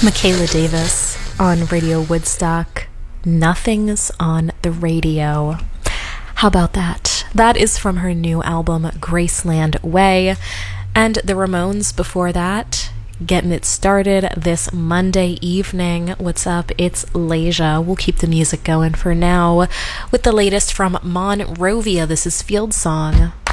Michaela Davis on Radio Woodstock. Nothing's on the radio. How about that? That is from her new album, Graceland Way. And the Ramones before that, getting it started this Monday evening. What's up? It's Leja. We'll keep the music going for now with the latest from Monrovia. This is Field Song.